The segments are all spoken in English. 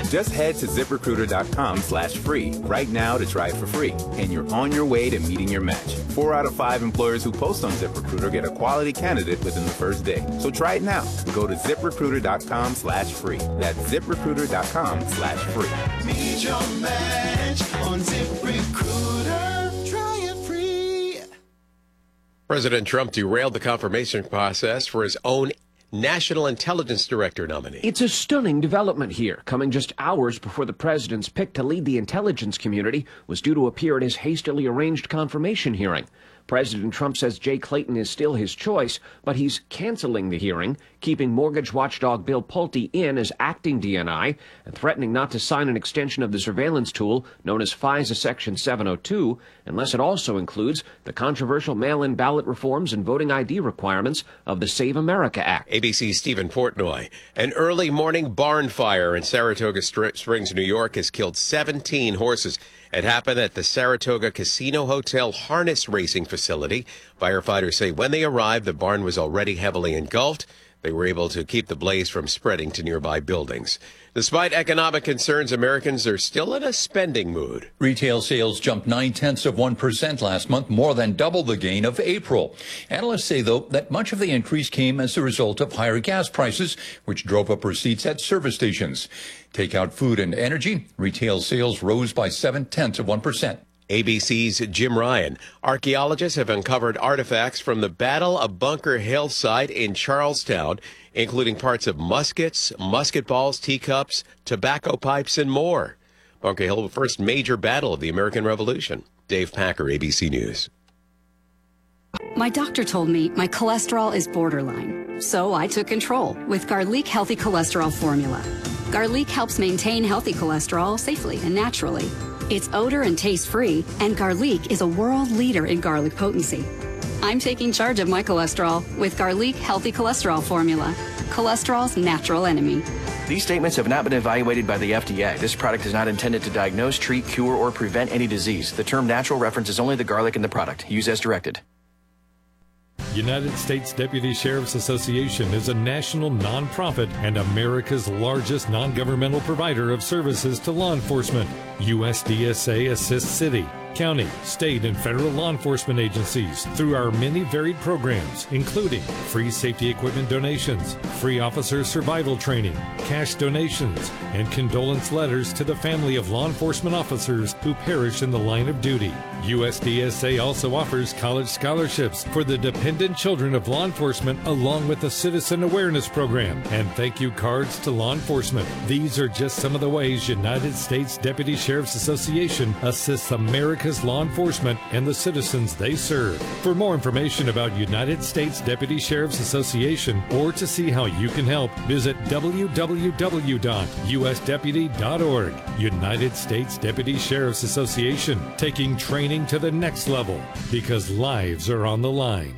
Just head to ZipRecruiter.com/free right now to try it for free, and you're on your way to meeting your match. 4 out of 5 employers who post on ZipRecruiter get a quality candidate within the first day. So try it now. Go to ZipRecruiter.com/free. That's ZipRecruiter.com/free. Meet your match on ZipRecruiter. Try it free. President Trump derailed the confirmation process for his own National Intelligence Director nominee. It's a stunning development here, coming just hours before the president's pick to lead the intelligence community was due to appear at his hastily arranged confirmation hearing. President Trump says Jay Clayton is still his choice, but he's canceling the hearing, keeping mortgage watchdog Bill Pulte in as acting DNI, and threatening not to sign an extension of the surveillance tool known as FISA Section 702, unless it also includes the controversial mail-in ballot reforms and voting ID requirements of the Save America Act. ABC's Stephen Portnoy. An early morning barn fire in Saratoga Springs, New York, has killed 17 horses. It happened at the Saratoga Casino Hotel harness racing facility. Firefighters say when they arrived, the barn was already heavily engulfed. They were able to keep the blaze from spreading to nearby buildings. Despite economic concerns, Americans are still in a spending mood. Retail sales jumped 0.9% last month, more than double the gain of April. Analysts say, though, that much of the increase came as a result of higher gas prices, which drove up receipts at service stations. Take out food and energy, retail sales rose by 0.7%. ABC's Jim Ryan. Archaeologists have uncovered artifacts from the Battle of Bunker Hill site in Charlestown, including parts of muskets, musket balls, teacups, tobacco pipes, and more. Bunker Hill, the first major battle of the American Revolution. Dave Packer, ABC News. My doctor told me my cholesterol is borderline, so I took control with Garlic Healthy Cholesterol Formula. Garlic helps maintain healthy cholesterol safely and naturally. It's odor and taste-free, and Garlic is a world leader in garlic potency. I'm taking charge of my cholesterol with Garlic Healthy Cholesterol Formula, cholesterol's natural enemy. These statements have not been evaluated by the FDA. This product is not intended to diagnose, treat, cure, or prevent any disease. The term natural references only the garlic in the product. Use as directed. United States Deputy Sheriff's Association is a national nonprofit and America's largest non-governmental provider of services to law enforcement. USDSA assists city, county, state, and federal law enforcement agencies through our many varied programs, including free safety equipment donations, free officer survival training, cash donations, and condolence letters to the family of law enforcement officers who perish in the line of duty. USDSA also offers college scholarships for the dependent children of law enforcement, along with a citizen awareness program and thank you cards to law enforcement. These are just some of the ways United States Deputy Sheriff's Association assists America's law enforcement and the citizens they serve. For more information about United States Deputy Sheriff's Association or to see how you can help, visit www.usdeputy.org. United States Deputy Sheriff's Association, taking training to the next level because lives are on the line.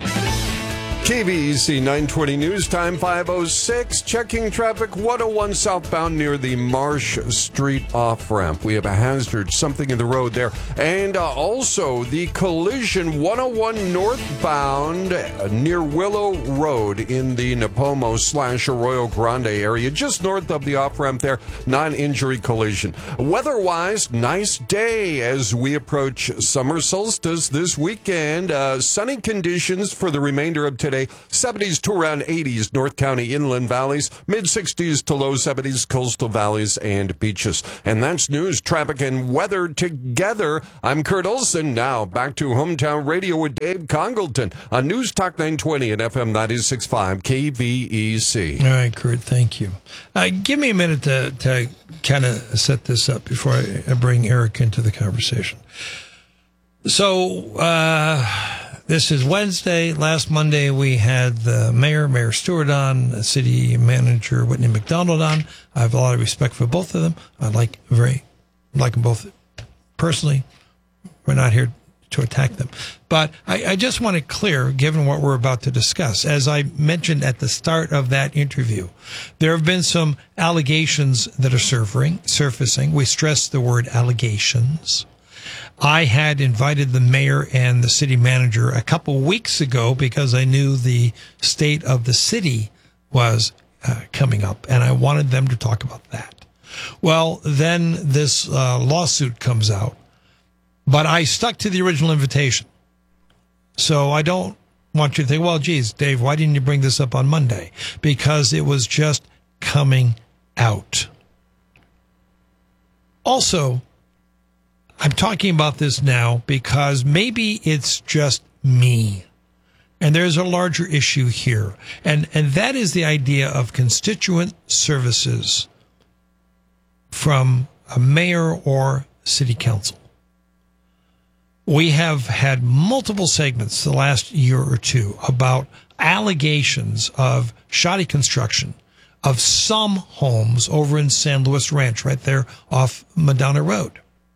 KVEC 920 News Time 5:06. Checking traffic 101 southbound near the Marsh Street off-ramp. We have a hazard, something in the road there. And also the collision 101 northbound near Willow Road in the Napomo/Arroyo Grande area, just north of the off-ramp there. Non-injury collision. Weather-wise, nice day as we approach summer solstice this weekend. Sunny conditions for the remainder of today. 70s to around 80s, North County inland valleys, mid-60s to low 70s, coastal valleys and beaches. And that's news, traffic, and weather together. I'm Kurt Olson. Now back to Hometown Radio with Dave Congleton on News Talk 920 and FM 96.5 KVEC. All right, Kurt, thank you. Give me a minute to kind of set this up before I bring Eric into the conversation. So, this is Wednesday. Last Monday, we had the Mayor Stewart on, City Manager Whitney McDonald on. I have a lot of respect for both of them. I like them both personally. We're not here to attack them. But I just want it clear, given what we're about to discuss. As I mentioned at the start of that interview, there have been some allegations that are surfacing. We stress the word allegations. I had invited the mayor and the city manager a couple weeks ago because I knew the state of the city was coming up, and I wanted them to talk about that. Well, then this lawsuit comes out. But I stuck to the original invitation. So I don't want you to think, well, geez, Dave, why didn't you bring this up on Monday? Because it was just coming out. Also, I'm talking about this now because maybe it's just me. And there's a larger issue here. And that is the idea of constituent services from a mayor or city council. We have had multiple segments the last year or two about allegations of shoddy construction of some homes over in San Luis Ranch, right there off Madonna Road.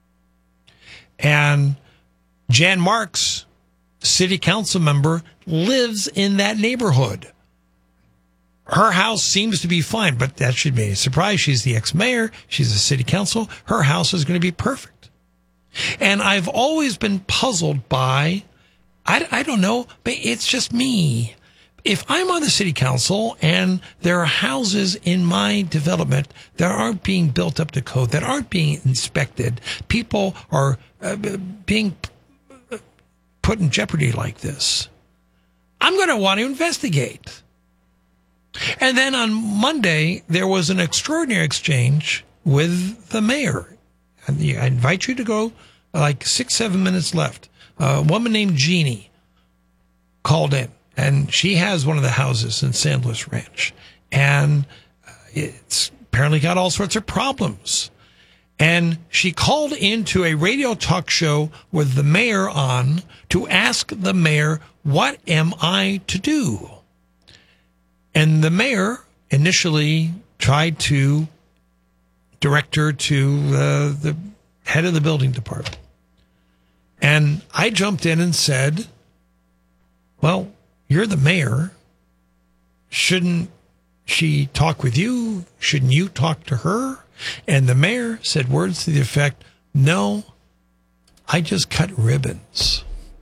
And Jan Marks, city council member, lives in that neighborhood. Her house seems to be fine, but that should be a surprise. She's the ex-mayor. She's a city council. Her house is going to be perfect. And I've always been puzzled by, I don't know, but it's just me. If I'm on the city council and there are houses in my development that aren't being built up to code, that aren't being inspected, people are being put in jeopardy like this, I'm going to want to investigate. And then on Monday, there was an extraordinary exchange with the mayor. And I invite you to go, like 6-7 minutes left. A woman named Jeannie called in, and she has one of the houses in San Luis Ranch. And it's apparently got all sorts of problems. And she called into a radio talk show with the mayor on to ask the mayor, what am I to do? And the mayor initially tried to direct her to the head of the building department. And I jumped in and said, well, you're the mayor. Shouldn't she talk with you? Shouldn't you talk to her? And the mayor said words to the effect, no, I just cut ribbons.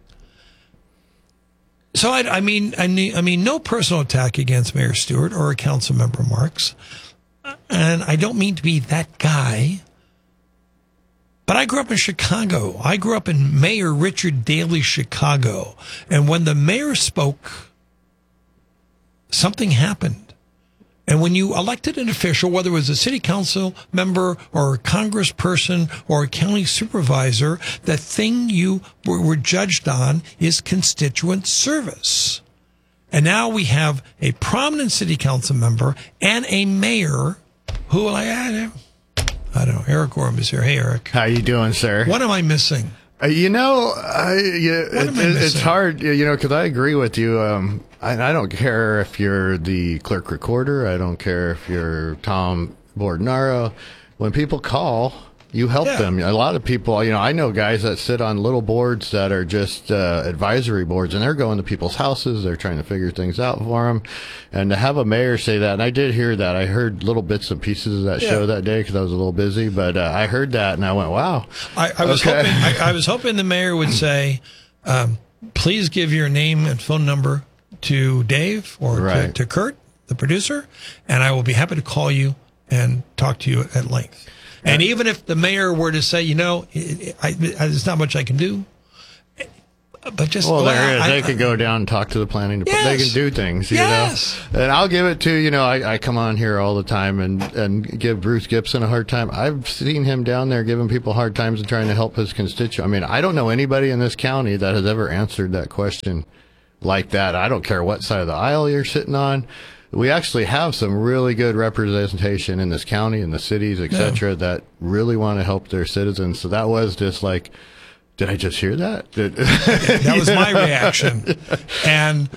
So I mean, no personal attack against Mayor Stewart or Council Member Marks. And I don't mean to be that guy, but I grew up in Chicago. I grew up in Mayor Richard Daley's Chicago. And when the mayor spoke, something happened. And when you elected an official, whether it was a city council member or a congressperson or a county supervisor, the thing you were judged on is constituent service. And now we have a prominent city council member and a mayor who, I don't know, Eric Orm is here. Hey, Eric. How you doing, sir? What am I missing? It's hard, because I agree with you. I don't care if you're the clerk recorder. I don't care if you're Tom Bordenaro. When people call, you help them. A lot of people, I know guys that sit on little boards that are just advisory boards, and they're going to people's houses. They're trying to figure things out for them. And to have a mayor say that, and I did hear that. I heard little bits and pieces of that show that day because I was a little busy, but I heard that and I went, wow. I was hoping the mayor would say, please give your name and phone number to Dave or to Kurt, the producer, and I will be happy to call you and talk to you at length. And even if the mayor were to say, there's not much I can do, but just they could go down and talk to the planning department. They can do things, you know. And I'll give it to I come on here all the time and give Bruce Gibson a hard time. I've seen him down there giving people hard times and trying to help his constituents. I mean, I don't know anybody in this county that has ever answered that question like that. I don't care what side of the aisle you're sitting on. We actually have some really good representation in this county, in the cities, etc., that really want to help their citizens. So that was just like, did I just hear that? That was my reaction. And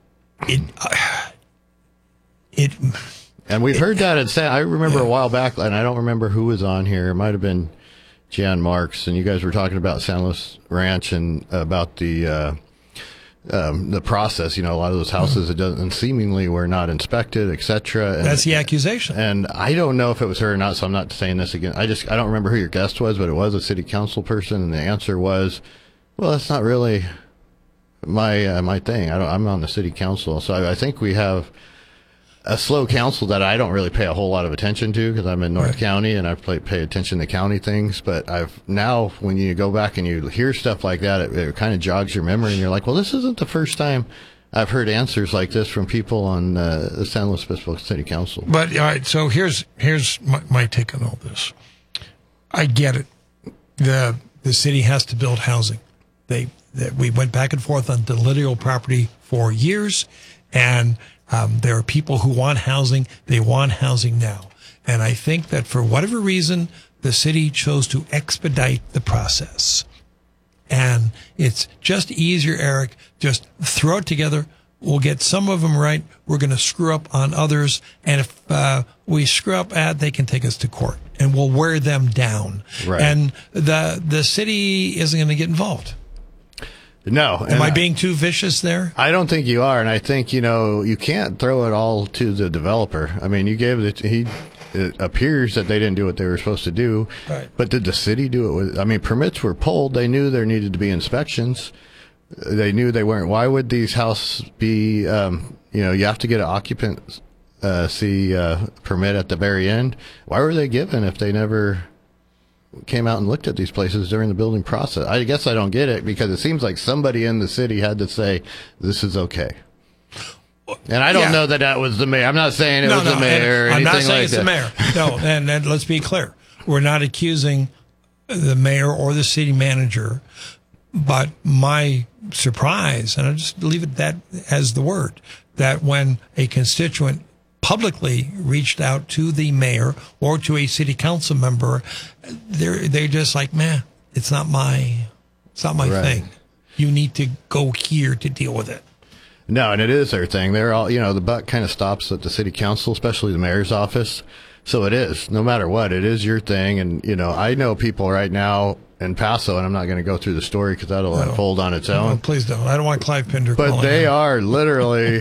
and we've heard that at I remember a while back, and I don't remember who was on here. It might have been Jan Marks, and you guys were talking about San Luis Ranch and about the process. A lot of those houses and seemingly were not inspected, etc. That's the accusation. And I don't know if it was her or not, so I'm not saying this again. I don't remember who your guest was, but it was a city council person, and the answer was, well, that's not really my thing. I'm on the city council, so I think we have a slow council that I don't really pay a whole lot of attention to because I'm in North County and I pay attention to county things. But I've now, when you go back and you hear stuff like that, it kind of jogs your memory, and you're like, well, this isn't the first time I've heard answers like this from people on the San Luis Obispo City Council. But all right, so here's my take on all this. I get it. The city has to build housing. We went back and forth on Delidio property for years, and there are people who want housing. They want housing now. And I think that for whatever reason, the city chose to expedite the process. And it's just easier, Eric, just throw it together. We'll get some of them right. We're going to screw up on others. And if we screw up, they can take us to court, and we'll wear them down. Right. And the city isn't going to get involved. No. Am I being too vicious there? I don't think you are. And I think, you can't throw it all to the developer. I mean, it appears that they didn't do what they were supposed to do. Right. But did the city do it? Permits were pulled. They knew there needed to be inspections. They knew they weren't. Why would these houses be, you have to get an occupancy permit at the very end. Why were they given if they never came out and looked at these places during the building process? I guess I don't get it, because it seems like somebody in the city had to say, this is okay. And I don't know that was the mayor. I'm not saying it was the mayor or anything like that. I'm not saying it's the mayor. No, and let's be clear. We're not accusing the mayor or the city manager. But my surprise, and I'll just leave it that as the word, that when a constituent publicly reached out to the mayor or to a city council member, they're just like, man, it's not my thing. You need to go here to deal with it. No, and it is their thing. They're all, the buck kind of stops at the city council, especially the mayor's office. So it is, no matter what, it is your thing. And, I know people right now in Paso, and I'm not going to go through the story because that'll unfold on its own. No, please don't. I don't want Clive Pinder calling. But they are literally,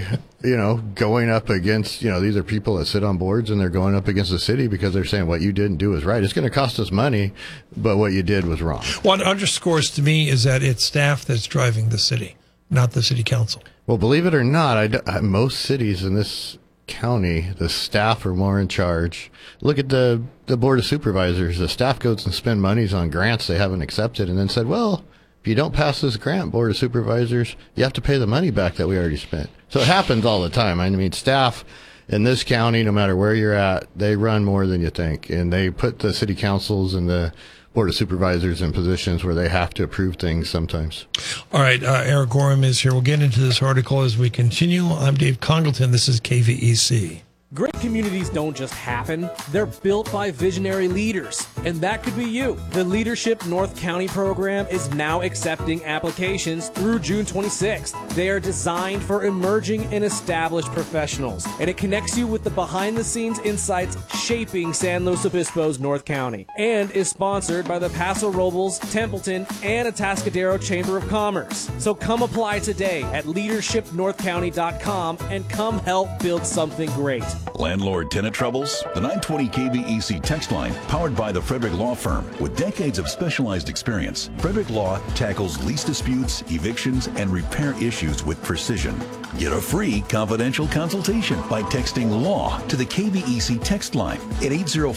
going up against, these are people that sit on boards, and they're going up against the city because they're saying what you didn't do is right. It's going to cost us money, but what you did was wrong. What underscores to me is that it's staff that's driving the city, not the city council. Well, believe it or not, most cities in this county, the staff are more in charge. Look at the board of supervisors. The staff goes and spend monies on grants they haven't accepted, and then said, well, if you don't pass this grant, board of supervisors, you have to pay the money back that we already spent. So it happens all the time. I mean, staff in this county, no matter where you're at, they run more than you think, and they put the city councils and the board of supervisors in positions where they have to approve things sometimes. All right, Eric Gorham is here. We'll get into this article as we continue. I'm Dave Congleton. This is KVEC. Great communities don't just happen, they're built by visionary leaders, and that could be you. The Leadership North County program is now accepting applications through June 26th. They are designed for emerging and established professionals, and it connects you with the behind-the-scenes insights shaping San Luis Obispo's North County, and is sponsored by the Paso Robles, Templeton, and Atascadero Chamber of Commerce. So come apply today at leadershipnorthcounty.com and come help build something great. Landlord-tenant troubles? The 920 KVEC text line, powered by the Frederick Law Firm. With decades of specialized experience, Frederick Law tackles lease disputes, evictions, and repair issues with precision. Get a free confidential consultation by texting LAW to the KVEC text line at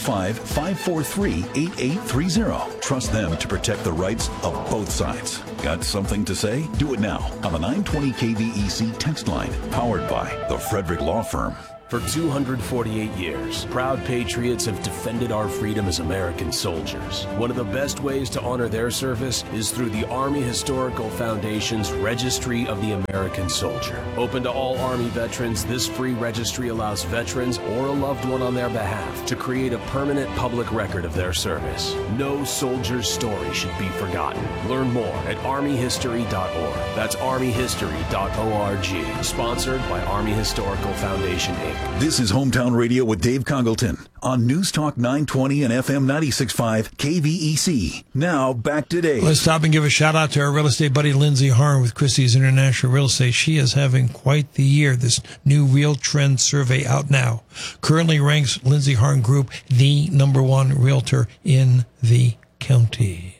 805-543-8830. Trust them to protect the rights of both sides. Got something to say? Do it now on the 920 KVEC text line, powered by the Frederick Law Firm. For 248 years, proud patriots have defended our freedom as American soldiers. One of the best ways to honor their service is through the Army Historical Foundation's Registry of the American Soldier. Open to all Army veterans, this free registry allows veterans or a loved one on their behalf to create a permanent public record of their service. No soldier's story should be forgotten. Learn more at armyhistory.org. That's armyhistory.org. Sponsored by Army Historical Foundation, Inc. This is Hometown Radio with Dave Congleton on News Talk 920 and FM 96.5 KVEC. Now, back to Dave. Let's stop and give a shout-out to our real estate buddy, Lindsay Harn with Christie's International Real Estate. She is having quite the year. This new Real Trend survey out now currently ranks Lindsay Harn Group the #1 realtor in the county.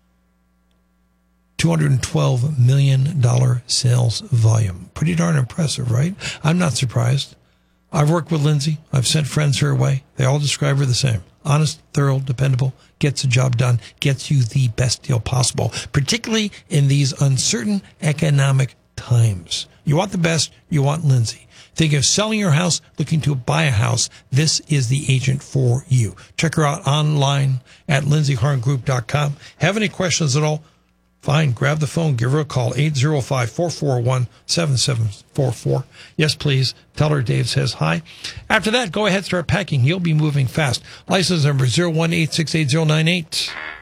$212 million sales volume. Pretty darn impressive, right? I'm not surprised. I've worked with Lindsay. I've sent friends her way. They all describe her the same. Honest, thorough, dependable, gets the job done, gets you the best deal possible, particularly in these uncertain economic times. You want the best, you want Lindsay. Think of selling your house, looking to buy a house. This is the agent for you. Check her out online at lindsayharngroup.com. Have any questions at all? Fine, grab the phone, give her a call, 805-441-7744. Yes, please. Tell her Dave says hi. After that, go ahead, start packing. You'll be moving fast. License number 018688098.